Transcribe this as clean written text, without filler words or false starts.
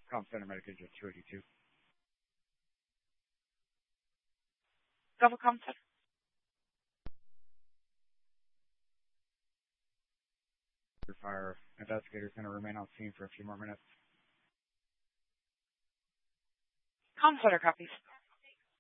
Com Center Medical Jet 282. Gulf Com Center. Fire investigators going to remain on scene for a few more minutes. Com Center copies.